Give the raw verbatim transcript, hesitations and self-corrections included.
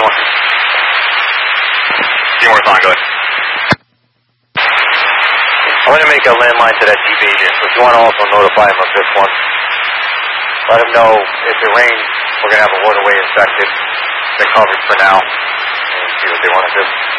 Seymour. Seymour's on, go ahead. I'm going to make a landline to that Jeep agent, so if you want to also notify him of this one, let him know if it rains, we're going to have a waterway inspected. They're covered for now, and see what they want to do.